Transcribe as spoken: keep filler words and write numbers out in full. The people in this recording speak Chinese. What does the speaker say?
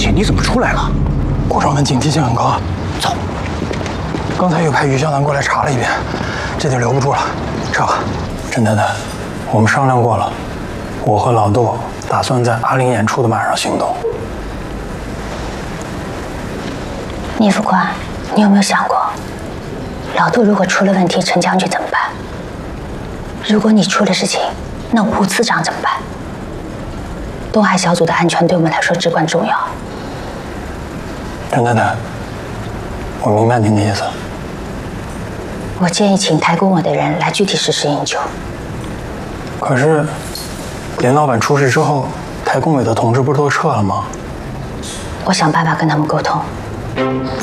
姐，你怎么出来了？ 顾掌门警惕性很高， 走。 刚才又派于湘南过来查了一遍，这地留不住了，撤吧。陈太太，我们商量过了，我和老杜打算在阿玲演出的晚上行动。 聂副官，你有没有想过，老杜如果出了问题，陈将军怎么办？如果你出了事情，那吴次长怎么办？东海小组的安全对我们来说至关重要。 陈太太，我明白您的意思。 我建议请台公委的人来具体实施营救。 可是，连老板出事之后，台工委的同志不是都撤了吗？ 我想办法跟他们沟通。